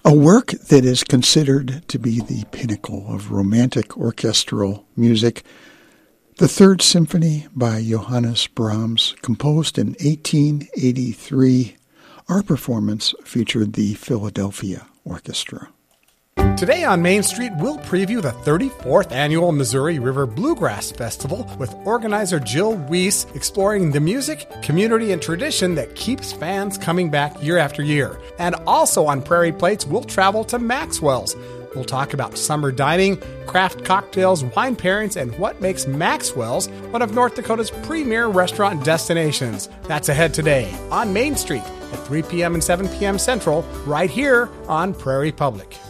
A work that is considered to be the pinnacle of romantic orchestral music, the Third Symphony by Johannes Brahms, composed in 1883. Our performance featured the Philadelphia Orchestra. Today on Main Street, we'll preview the 34th Annual Missouri River Bluegrass Festival with organizer Jill Weiss exploring the music, community, and tradition that keeps fans coming back year after year. And also on Prairie Plates, we'll travel to Maxwell's. We'll talk about summer dining, craft cocktails, wine pairings, and what makes Maxwell's one of North Dakota's premier restaurant destinations. That's ahead today on Main Street at 3 p.m. and 7 p.m. Central, right here on Prairie Public.